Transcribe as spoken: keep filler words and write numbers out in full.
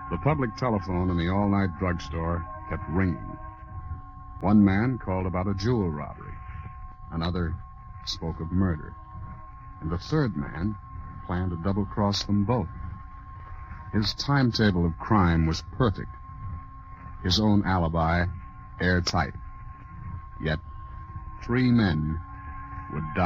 The public telephone in the all-night drugstore kept ringing. One man called about a jewel robbery. Another spoke of murder. And the third man planned to double-cross them both. His timetable of crime was perfect. His own alibi airtight. Yet three men would die.